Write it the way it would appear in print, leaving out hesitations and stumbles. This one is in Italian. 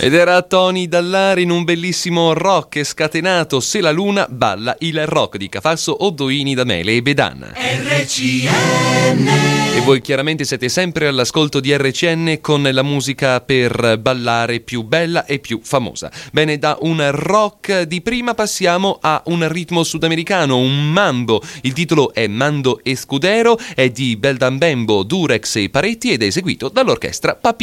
Ed era Tony Dallari in un bellissimo rock scatenato. Se la luna balla, il rock di Cafasso, Oddoini, Damele e Bedan. RCN. E voi chiaramente siete sempre all'ascolto di RCN con la musica per ballare più bella e più famosa. Bene, da un rock di prima passiamo a un ritmo sudamericano, un mambo. Il titolo è Mando Escudero, è di Beldambembo, Durex e Paretti ed è eseguito dall'orchestra Papi.